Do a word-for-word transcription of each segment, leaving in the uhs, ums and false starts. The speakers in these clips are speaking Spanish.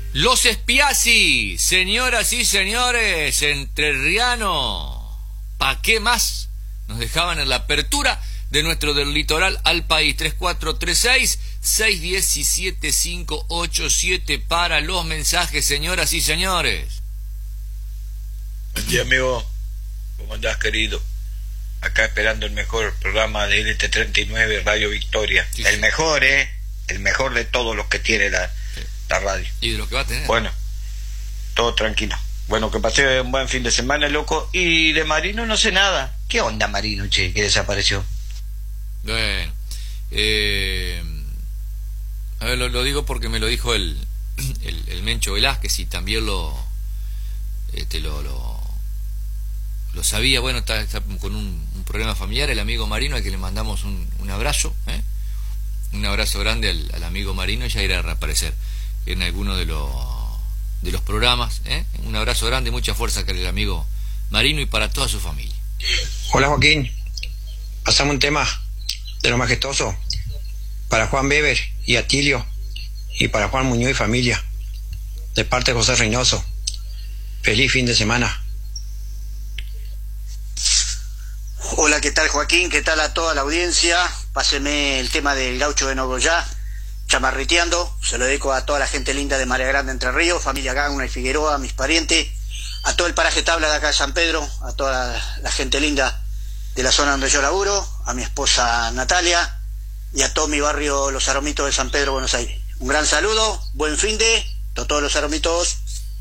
Los Espiazzi, señoras y señores, entrerriano, ¿pa' qué más? Nos dejaban en la apertura de nuestro Del Litoral al País. Tres cuatro tres seis, seis uno cero, siete cinco ocho siete para los mensajes, señoras y señores. Buen día, amigo. ¿Cómo andás, querido? Acá esperando el mejor programa de L T treinta y nueve, Radio Victoria. Sí, el sí. mejor, ¿eh? El mejor de todos los que tiene la, sí. la radio. Y de lo que va a tener. Bueno, todo tranquilo. Bueno, que pasé un buen fin de semana, loco. Y de Marino no sé nada. ¿Qué onda, Marino, che? Que desapareció. Bueno, eh, a ver, lo, lo digo porque me lo dijo el, el, el Mencho Velázquez y también lo, este, lo, lo, lo sabía. Bueno, está, está con un, un problema familiar el amigo Marino, al que le mandamos un, un abrazo, ¿eh? Un abrazo grande al, al amigo Marino, ya irá a reaparecer en alguno de los de los programas, ¿eh? Un abrazo grande, mucha fuerza para el amigo Marino y para toda su familia. Hola, Joaquín, pasamos un tema de lo majestuoso para Juan Weber y Atilio y para Juan Muñoz y familia, de parte de José Reynoso. Feliz fin de semana. Hola, ¿qué tal, Joaquín? ¿Qué tal a toda la audiencia? Páseme el tema del Gaucho de Nogoyá, chamarriteando. Se lo dedico a toda la gente linda de María Grande, Entre Ríos, familia Gagna y Figueroa, mis parientes, a todo el paraje Tabla de acá de San Pedro, a toda la gente linda de la zona donde yo laburo, a mi esposa Natalia y a todo mi barrio Los Aromitos de San Pedro, Buenos Aires. Un gran saludo, buen fin de a todos los aromitos.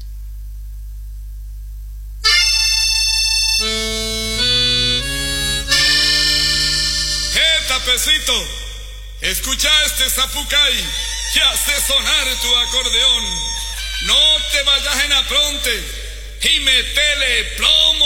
¡Eh, tapecito! Escucha este zapucay que hace sonar tu acordeón. No te vayas en apronte y metele plomo.